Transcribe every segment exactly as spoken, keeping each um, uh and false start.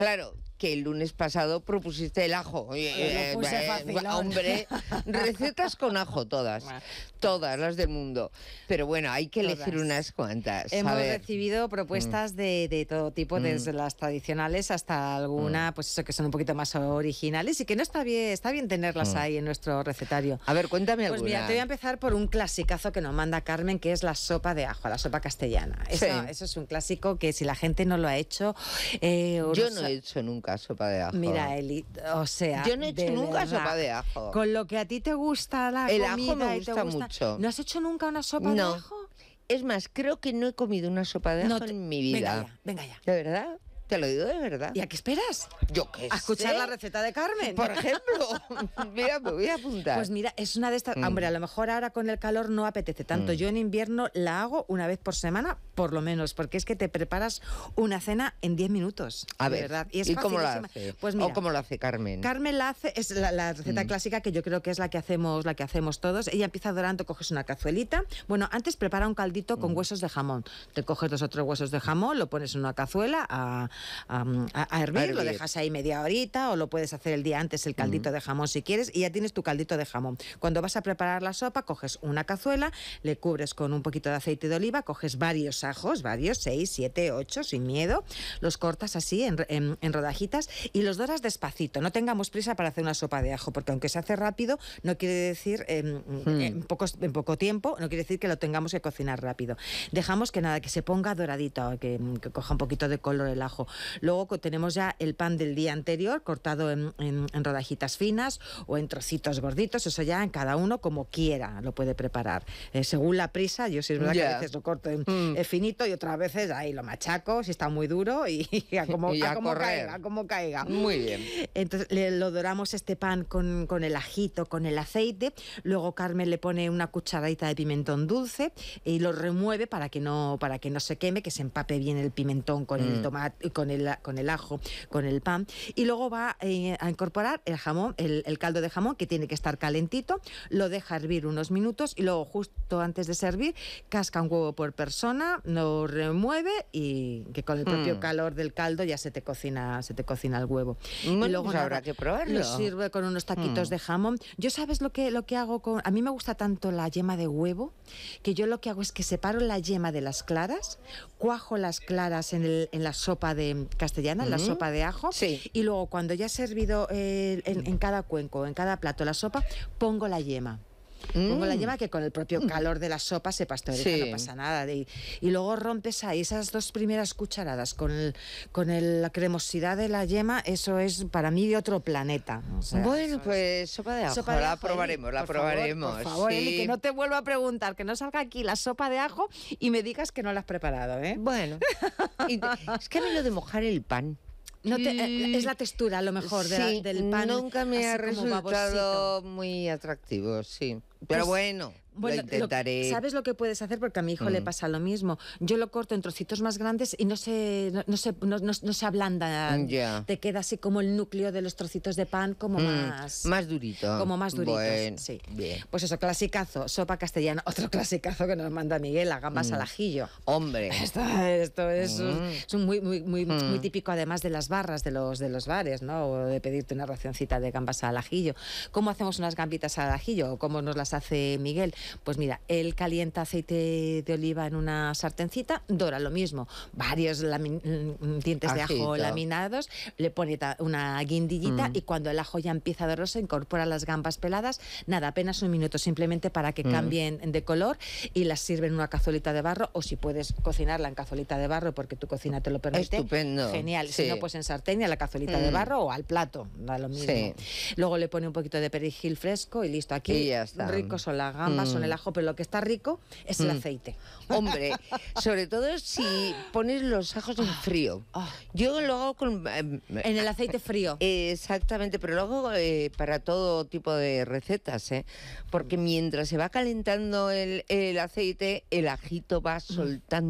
Claro, que el lunes pasado propusiste el ajo. Eh, lo puse facilón. Hombre, recetas con ajo todas, todas las del mundo. Pero bueno, hay que elegir Todas. unas cuantas. Hemos a ver. recibido propuestas mm. de, de todo tipo, mm. desde las tradicionales hasta alguna, mm. pues eso, que son un poquito más originales y que no está bien, está bien tenerlas mm. ahí en nuestro recetario. A ver, cuéntame Pues alguna. mira, te voy a empezar por un clasicazo que nos manda Carmen, que es la sopa de ajo, la sopa castellana. Eso, sí. eso es un clásico que si la gente no lo ha hecho... Eh, Yo no he hecho nunca sopa de ajo. Mira, Eli, o sea... Yo no he hecho nunca verdad, sopa de ajo. Con lo que a ti te gusta la el comida ajo me y gusta, te gusta mucho. ¿No has hecho nunca una sopa no. de ajo? Es más, creo que no he comido una sopa de ajo no te... en mi vida. Venga ya, venga ya. ¿De verdad? Te lo digo de verdad. ¿Y a qué esperas? Yo qué sé. ¿A escuchar la receta de Carmen? Por ejemplo. Mira, me voy a apuntar. Pues mira, es una de estas... Mm. Hombre, a lo mejor ahora con el calor no apetece tanto. Mm. Yo en invierno la hago una vez por semana, por lo menos, porque es que te preparas una cena en diez minutos. A de ver, verdad. ¿Y, es ¿y cómo la hace? Pues mira, ¿O cómo lo hace Carmen? Carmen la hace, es la, la receta mm. clásica que yo creo que es la que hacemos la que hacemos todos. Ella empieza dorando, coges una cazuelita. Bueno, antes prepara un caldito con mm. huesos de jamón. Te coges dos o tres huesos de jamón, lo pones en una cazuela a, a, a A hervir, a hervir, lo dejas ahí media horita o lo puedes hacer el día antes el caldito mm. de jamón si quieres y ya tienes tu caldito de jamón. Cuando vas a preparar la sopa, coges una cazuela, le cubres con un poquito de aceite de oliva, coges varios ajos, varios, seis, siete, ocho, sin miedo, los cortas así en, en, en rodajitas y los doras despacito. No tengamos prisa para hacer una sopa de ajo, porque aunque se hace rápido, no quiere decir eh, mm. en, pocos, en poco tiempo, no quiere decir que lo tengamos que cocinar rápido. Dejamos que nada, que se ponga doradito, que, que coja un poquito de color el ajo. Luego tenemos ya el pan del día anterior cortado en, en, en rodajitas finas o en trocitos gorditos, eso ya en cada uno como quiera lo puede preparar, eh, según la prisa. Yo sí es verdad yeah. que a veces lo corto en, mm. en finito y otras veces ahí lo machaco si está muy duro y, y a como, y a a como correr. caiga, a como caiga. Muy bien. Entonces le, lo doramos este pan con, con el ajito, con el aceite, luego Carmen le pone una cucharadita de pimentón dulce y lo remueve para que no, para que no se queme, que se empape bien el pimentón con mm. el tomate, con el, con el ajo, con el pan, y luego va eh, a incorporar el jamón, el, el caldo de jamón, que tiene que estar calentito, lo deja hervir unos minutos y luego justo antes de servir casca un huevo por persona, lo remueve y que con el propio mm. calor del caldo ya se te cocina se te cocina el huevo. Bueno, y luego pues nada, habrá que probarlo. Lo sirve con unos taquitos mm. de jamón. Yo sabes lo que, lo que hago con... A mí me gusta tanto la yema de huevo que yo lo que hago es que separo la yema de las claras, cuajo las claras en, el, en la sopa de castellana, mm. en la sopa de ajo, sí. y luego cuando ya he servido eh, en, en cada cuenco, en cada plato la sopa, pongo la yema. Mm. Pongo la yema que con el propio calor de la sopa se pasteuriza, sí. no pasa nada. De, y luego rompes ahí esas dos primeras cucharadas con, el, con el, la cremosidad de la yema, eso es para mí de otro planeta. O sea, bueno, pues sopa de ajo, sopa de la ajo, probaremos, Eli, la por probaremos. Favor, por favor, sí. Eli, que no te vuelva a preguntar, que no salga aquí la sopa de ajo y me digas que no la has preparado, ¿eh? Bueno, y te, es que a mí lo de mojar el pan. No te, eh, es la textura a lo mejor de sí, la, del pan. Nunca me ha resultado babosito. Muy atractivo, sí. Pero pues, bueno, bueno, lo intentaré. Lo, ¿Sabes lo que puedes hacer? Porque a mi hijo mm. le pasa lo mismo. Yo lo corto en trocitos más grandes y no se, no, no se, no, no, no se ablanda. Yeah. Te queda así como el núcleo de los trocitos de pan como mm. más... Más durito. Como más duritos, bueno, sí. Bien. Pues eso, clasicazo, sopa castellana. Otro clasicazo que nos manda Miguel, las gambas mm. al ajillo. Hombre. Esto, esto es, mm. un, es un muy, muy, muy, mm. muy típico además de las barras de los, de los bares, ¿no? O de pedirte una racioncita de gambas al ajillo. ¿Cómo hacemos unas gambitas al ajillo? ¿O cómo nos las hace Miguel? Pues mira, él calienta aceite de oliva en una sartencita, dora lo mismo, varios dientes de ajo laminados, le pone una guindillita mm. y cuando el ajo ya empieza a dorarse, incorpora las gambas peladas, nada, apenas un minuto, simplemente para que mm. cambien de color y las sirve en una cazuelita de barro, o si puedes cocinarla en cazuelita de barro porque tu cocina te lo permite. Estupendo. Genial. Sí. Si no, pues en sartén y a la cazuelita mm. de barro o al plato, da lo mismo. Sí. Luego le pone un poquito de perejil fresco y listo. Aquí y ya está. Ricos son las gambas, mm. son el ajo, pero lo que está rico es mm. el aceite. Hombre, sobre todo si pones los ajos en frío. Oh. Yo lo hago con... Eh, en el aceite frío. Exactamente, pero lo hago eh, para todo tipo de recetas, ¿eh? Porque mientras se va calentando el, el aceite, el ajito va soltando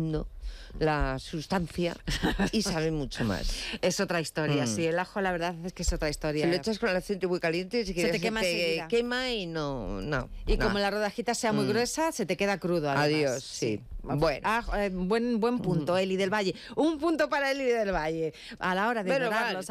la sustancia y sabe mucho más. Es otra historia, Mm. sí. El ajo, la verdad es que es otra historia. Si lo echas con el aceite muy caliente, si quieres, te quema enseguida. quema y no, no. Y no. como la rodajita sea muy Mm. gruesa, se te queda crudo. Además. Adiós, sí. Bueno. Ah, eh, buen, buen punto, Eli del Valle. Un punto para Eli del Valle. A la hora de Bueno, dorarlos, vale.